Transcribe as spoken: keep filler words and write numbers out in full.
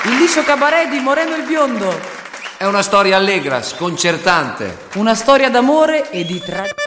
Il liscio cabaret di Moreno il Biondo. È una storia allegra, sconcertante. Una storia d'amore e di tra...